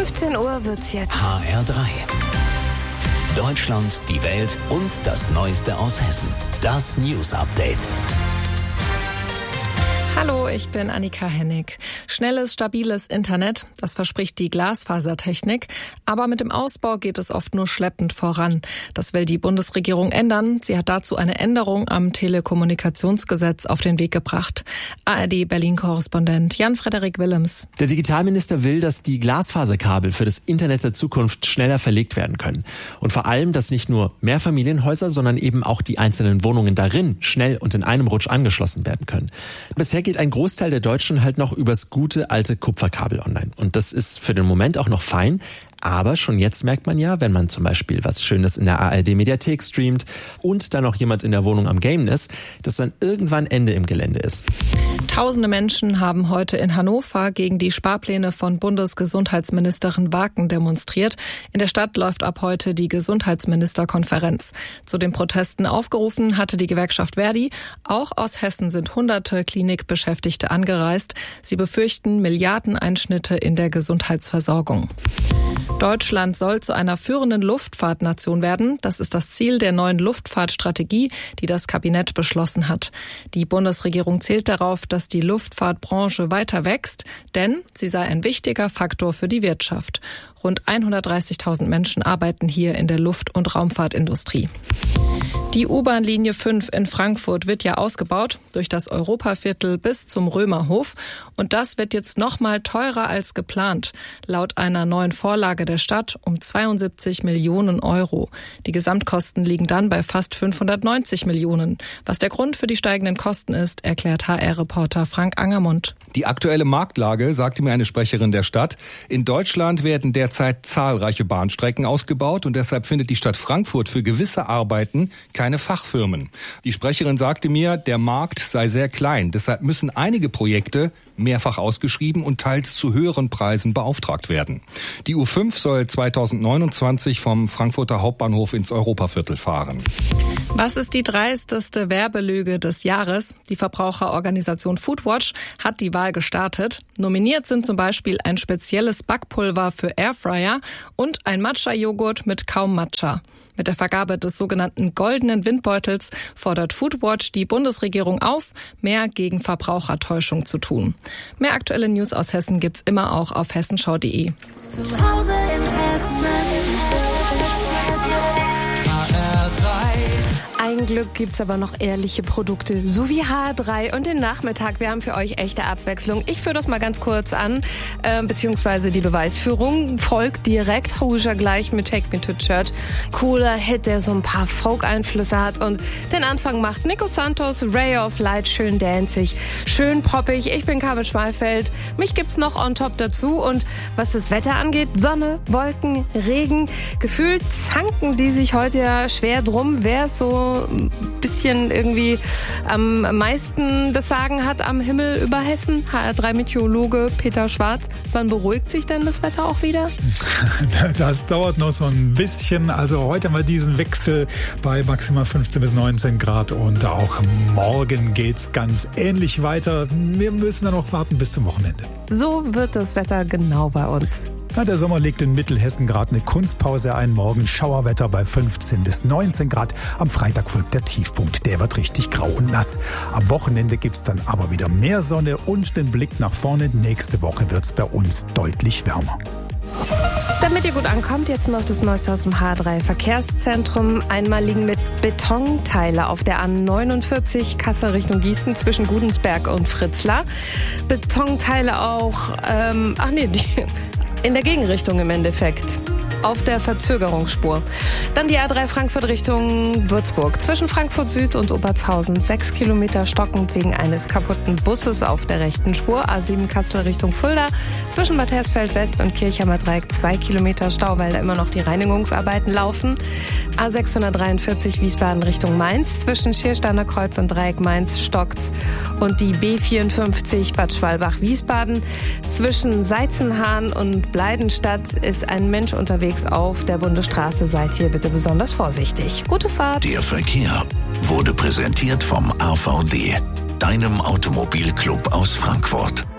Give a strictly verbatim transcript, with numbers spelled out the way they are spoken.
fünfzehn Uhr wird's jetzt. H R drei. Deutschland, die Welt und das Neueste aus Hessen. Das News Update. Hallo, ich bin Annika Hennig. Schnelles, stabiles Internet, das verspricht die Glasfasertechnik. Aber mit dem Ausbau geht es oft nur schleppend voran. Das will die Bundesregierung ändern. Sie hat dazu eine Änderung am Telekommunikationsgesetz auf den Weg gebracht. A R D-Berlin-Korrespondent Jan-Frederik Willems. Der Digitalminister will, dass die Glasfaserkabel für das Internet der Zukunft schneller verlegt werden können. Und vor allem, dass nicht nur Mehrfamilienhäuser, sondern eben auch die einzelnen Wohnungen darin schnell und in einem Rutsch angeschlossen werden können. Bisher geht ein Großteil der Deutschen halt noch übers gute alte Kupferkabel online. Und das ist für den Moment auch noch fein. Aber schon jetzt merkt man ja, wenn man zum Beispiel was Schönes in der A R D-Mediathek streamt und dann noch jemand in der Wohnung am Gamen ist, dass dann irgendwann Ende im Gelände ist. Tausende Menschen haben heute in Hannover gegen die Sparpläne von Bundesgesundheitsministerin Waken demonstriert. In der Stadt läuft ab heute die Gesundheitsministerkonferenz. Zu den Protesten aufgerufen hatte die Gewerkschaft Verdi. Auch aus Hessen sind hunderte Klinikbeschäftigte angereist. Sie befürchten Milliardeneinschnitte in der Gesundheitsversorgung. Deutschland soll zu einer führenden Luftfahrtnation werden. Das ist das Ziel der neuen Luftfahrtstrategie, die das Kabinett beschlossen hat. Die Bundesregierung zählt darauf, dass die Luftfahrtbranche weiter wächst, denn sie sei ein wichtiger Faktor für die Wirtschaft. Rund hundertdreißigtausend Menschen arbeiten hier in der Luft- und Raumfahrtindustrie. Die U-Bahn-Linie fünf in Frankfurt wird ja ausgebaut durch das Europaviertel bis zum Römerhof. Und das wird jetzt noch mal teurer als geplant. Laut einer neuen Vorlage der Stadt um zweiundsiebzig Millionen Euro. Die Gesamtkosten liegen dann bei fast fünfhundertneunzig Millionen. Was der Grund für die steigenden Kosten ist, erklärt H R-Reporter Frank Angermund. Die aktuelle Marktlage, sagte mir eine Sprecherin der Stadt. In Deutschland werden derzeit zahlreiche Bahnstrecken ausgebaut und deshalb findet die Stadt Frankfurt für gewisse Arbeiten keine Fachfirmen. Die Sprecherin sagte mir, der Markt sei sehr klein. Deshalb müssen einige Projekte mehrfach ausgeschrieben und teils zu höheren Preisen beauftragt werden. Die U fünf soll zweitausendneunundzwanzig vom Frankfurter Hauptbahnhof ins Europaviertel fahren. Was ist die dreisteste Werbelüge des Jahres? Die Verbraucherorganisation Foodwatch hat die Wahl gestartet. Nominiert sind zum Beispiel ein spezielles Backpulver für Airfryer und ein Matcha-Joghurt mit kaum Matcha. Mit der Vergabe des sogenannten goldenen Windbeutels fordert Foodwatch die Bundesregierung auf, mehr gegen Verbrauchertäuschung zu tun. Mehr aktuelle News aus Hessen gibt's immer auch auf hessenschau punkt de. Zu Hause in Hessen. Ein Glück gibt's aber noch ehrliche Produkte, so wie H R drei und den Nachmittag. Wir haben für euch echte Abwechslung. Ich führe das mal ganz kurz an, äh, beziehungsweise die Beweisführung folgt direkt. Hoosier gleich mit Take Me to Church. Cooler Hit, der so ein paar Folk-Einflüsse hat. Und den Anfang macht Nico Santos, Ray of Light, schön danzig, schön poppig. Ich bin Carmen Schmalfeld. Mich gibt's noch on top dazu. Und was das Wetter angeht, Sonne, Wolken, Regen. Gefühlt zanken die sich heute ja schwer drum, wer so ein bisschen irgendwie am meisten das Sagen hat am Himmel über Hessen. H R drei Meteorologe Peter Schwarz. Wann beruhigt sich denn das Wetter auch wieder? Das dauert noch so ein bisschen. Also heute haben wir diesen Wechsel bei maximal fünfzehn bis neunzehn Grad und auch morgen geht's ganz ähnlich weiter. Wir müssen dann noch warten bis zum Wochenende. So wird das Wetter genau bei uns. Ja, der Sommer legt in Mittelhessen gerade eine Kunstpause ein. Morgen Schauerwetter bei fünfzehn bis neunzehn Grad. Am Freitag folgt der Tiefpunkt. Der wird richtig grau und nass. Am Wochenende gibt's dann aber wieder mehr Sonne und den Blick nach vorne. Nächste Woche wird's bei uns deutlich wärmer. Damit ihr gut ankommt, jetzt noch das Neueste aus dem H R drei Verkehrszentrum. Einmal liegen mit Betonteile auf der A neunundvierzig Kassel Richtung Gießen zwischen Gudensberg und Fritzlar. Betonteile auch, ähm, ach nee, die, in der Gegenrichtung im Endeffekt. Auf der Verzögerungsspur. Dann die A drei Frankfurt Richtung Würzburg. Zwischen Frankfurt Süd und Obertshausen. Sechs Kilometer stockend wegen eines kaputten Busses auf der rechten Spur. A sieben Kassel Richtung Fulda. Zwischen Bad Hersfeld West und Kirchheimer Dreieck zwei Kilometer Stau, weil da immer noch die Reinigungsarbeiten laufen. A sechshundertdreiundvierzig Wiesbaden Richtung Mainz. Zwischen Schiersteiner Kreuz und Dreieck Mainz stockt's. Und die B vierundfünfzig Bad Schwalbach Wiesbaden. Zwischen Seizenhahn und Bleidenstadt ist ein Mensch unterwegs auf der Bundesstraße. Seid hier bitte besonders vorsichtig. Gute Fahrt. Der Verkehr wurde präsentiert vom A V D, deinem Automobilclub aus Frankfurt.